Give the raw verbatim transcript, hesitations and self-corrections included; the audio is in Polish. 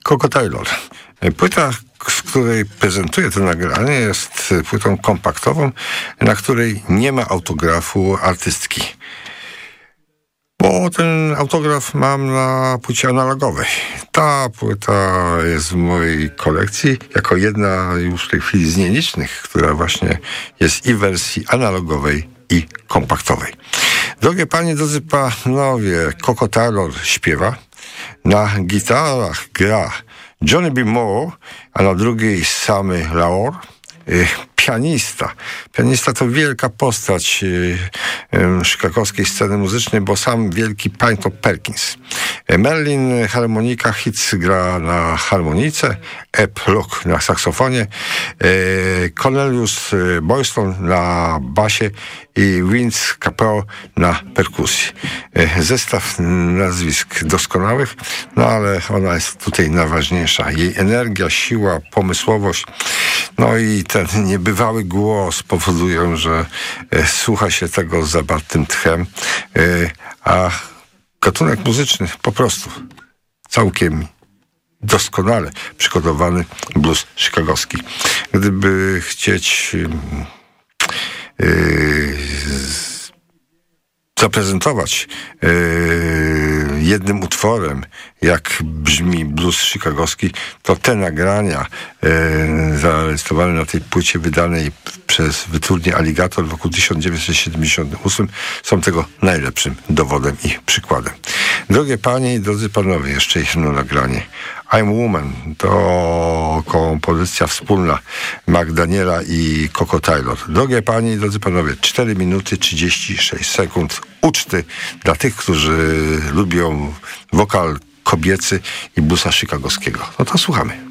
Coco Taylor. Płyta, z której prezentuję to nagranie, jest płytą kompaktową, na której nie ma autografu artystki. Bo ten autograf mam na płycie analogowej. Ta płyta jest w mojej kolekcji jako jedna już w tej chwili z nielicznych, która właśnie jest i w wersji analogowej, i kompaktowej. Drogie panie, drodzy panowie, Coco Taylor śpiewa. Na gitarach gra Johnny B. Moore, a na drugiej Sammy Laor. Pianista. Pianista to wielka postać chicagowskiej sceny muzycznej, bo sam wielki Pinto Perkins. Merlin harmonika, Hitz gra na harmonice, Eb Luck na saksofonie, Cornelius Boylston na basie i Vince Capello na perkusji. Zestaw nazwisk doskonałych, no ale ona jest tutaj najważniejsza. Jej energia, siła, pomysłowość, no i ten niebywały głos powodują, że e, słucha się tego z zabartym tchem, e, a gatunek muzyczny po prostu całkiem doskonale przygotowany blues chicagowski. Gdyby chcieć e, e, zaprezentować e, jednym utworem, jak brzmi blues chicagowski, to te nagrania e, zarejestrowane na tej płycie wydanej przez wytwórnię Alligator w roku tysiąc dziewięćset siedemdziesiątym ósmym są tego najlepszym dowodem i przykładem. Drogie panie i drodzy panowie, jeszcze jedno nagranie. I'm Woman to kompozycja wspólna McDaniela i Coco Taylor. Drogie panie i drodzy panowie, cztery minuty trzydzieści sześć sekund uczty dla tych, którzy lubią wokal kobiecy i bluesa chicagowskiego. No to słuchamy.